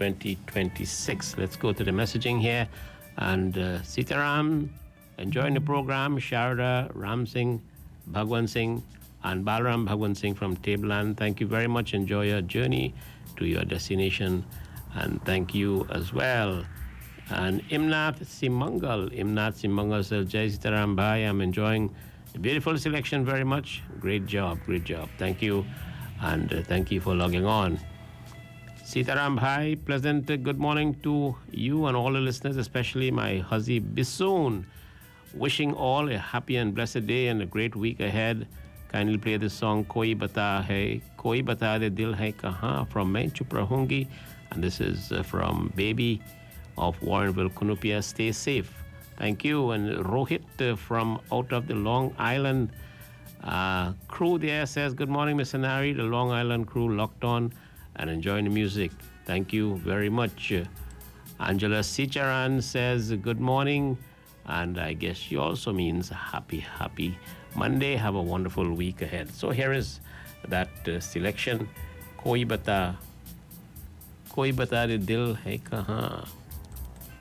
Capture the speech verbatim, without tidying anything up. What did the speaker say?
twenty twenty-six. Let's go to the messaging here. And uh, Sitaram, enjoying the program. Sharda, Ram Singh, Bhagwan Singh, and Balaram Bhagwan Singh from Tableland. Thank you very much. Enjoy your journey to your destination. And thank you as well. And Imnath Simangal. Imnath Simangal says, Jai Sitaram Bhai, I'm enjoying the beautiful selection very much. Great job, great job. Thank you. And uh, thank you for logging on. Sitaram Bhai, pleasant uh, good morning to you and all the listeners, especially my Hazi Bisoon. Wishing all a happy and blessed day and a great week ahead. Kindly play the song Koi Bata Hai, Koi Bata De Dil Hai Kahan from Main Chup Rahungi. And this is uh, from Baby of Warrenville, Cunupia. Stay safe. Thank you. And Rohit uh, from out of the Long Island uh, crew there says, good morning, Mister Nari. The Long Island crew locked on and enjoying the music. Thank you very much. Uh, Angela Sicharan says, good morning. And I guess she also means happy, happy Monday. Have a wonderful week ahead. So here is that uh, selection. Koi Bata, Koi Bata De Dil Hai Kahan.